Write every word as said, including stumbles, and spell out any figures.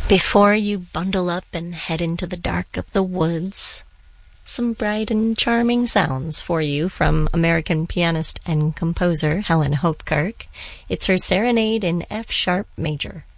Before you bundle up and head into the dark of the woods, some bright and charming sounds for you from American pianist and composer Helen Hopkirk. It's her Serenade in F-sharp major.